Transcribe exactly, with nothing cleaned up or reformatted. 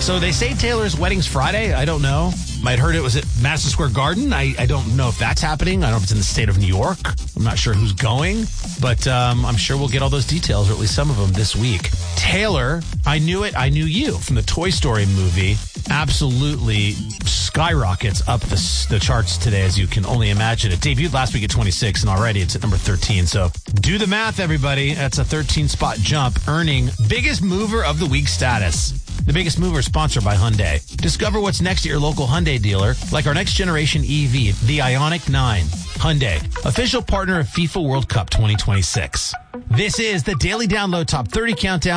So they say Taylor's wedding's Friday. I don't know. Might heard it was at Madison Square Garden. I, I don't know if that's happening. I don't know if it's in the state of New York. I'm not sure who's going, but um, I'm sure we'll get all those details, or at least some of them, this week. Taylor, I Knew It, I Knew You from the Toy Story movie absolutely skyrockets up the, the charts today, as you can only imagine. It debuted last week at twenty-six, and already it's at number thirteen. So do the math, everybody. That's a thirteen spot jump, earning Biggest Mover of the Week status. The Biggest Mover is sponsored by Hyundai. Discover what's next at your local Hyundai dealer, like our next generation E V, the Ioniq nine. Hyundai, official partner of FIFA World Cup twenty twenty-six. This is the Daily Download Top thirty Countdown.